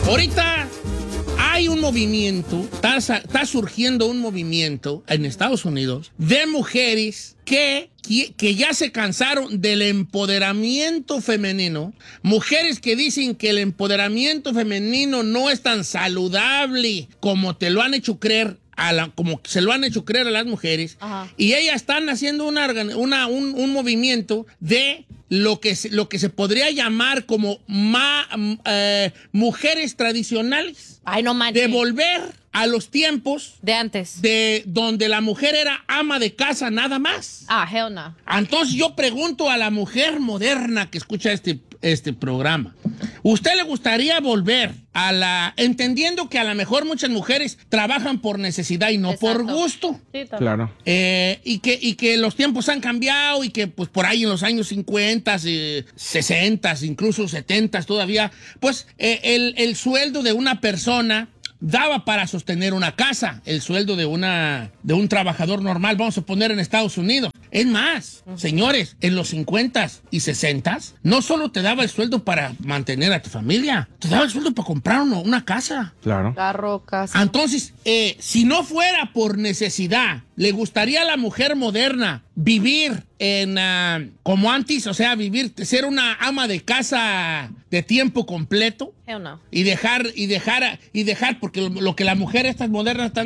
Ahorita hay un movimiento, está surgiendo un movimiento en Estados Unidos de mujeres que ya se cansaron del empoderamiento femenino. Mujeres que dicen que el empoderamiento femenino no es tan saludable como te lo han hecho creer. Como se lo han hecho creer a las mujeres. Ajá. Y ellas están haciendo un movimiento de lo que se podría llamar como mujeres tradicionales. Ay, no manches. De volver a los tiempos de antes, de donde la mujer era ama de casa nada más. Hell no. Entonces yo pregunto a la mujer moderna que escucha este programa, ¿usted le gustaría volver entendiendo que a lo mejor muchas mujeres trabajan por necesidad y no Exacto. Por gusto? Sí, claro. Y que los tiempos han cambiado y que pues por ahí en los años 50, 60, incluso 70 todavía, pues el sueldo de una persona daba para sostener una casa, el sueldo de un trabajador normal, vamos a poner en Estados Unidos. Es más, señores, en los 50s y 60s, no solo te daba el sueldo para mantener a tu familia, te daba el sueldo para comprar una casa. Claro. Carro, casa. Entonces, si no fuera por necesidad, ¿le gustaría a la mujer moderna vivir como antes? O sea, ser una ama de casa de tiempo completo. Hell no. Y dejar, porque lo que las mujeres estas modernas están